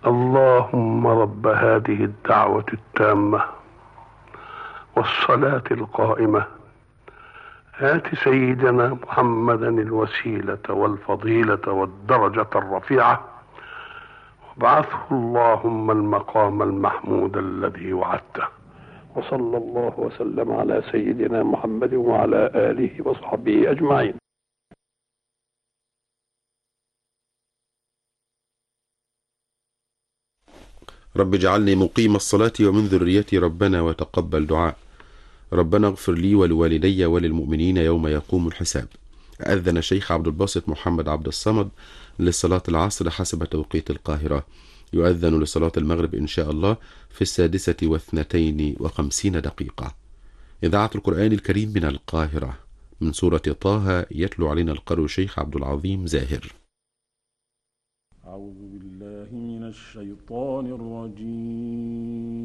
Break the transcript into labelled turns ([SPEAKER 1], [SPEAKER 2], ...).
[SPEAKER 1] اللهم رب هذه الدعوة التامة والصلاة القائمة آت سيدنا محمدا الوسيلة والفضيلة والدرجة الرفيعة وابعثه اللهم المقام المحمود الذي وعدته. وصلى الله وسلم على سيدنا محمد وعلى آله وصحبه أجمعين.
[SPEAKER 2] رب اجعلني مقيم الصلاة ومن ذريتي ربنا وتقبل دعاء. ربنا اغفر لي ولوالدي وللمؤمنين يوم يقوم الحساب. أذن الشيخ عبد الباسط محمد عبد الصمد لصلاة العصر حسب توقيت القاهرة. يؤذن لصلاة المغرب إن شاء الله في 6:52. إذاعة القرآن الكريم من القاهرة، من سورة طه، يتلو علينا القارئ الشيخ عبد العظيم زاهر.
[SPEAKER 3] أعوذ بالله من الشيطان الرجيم.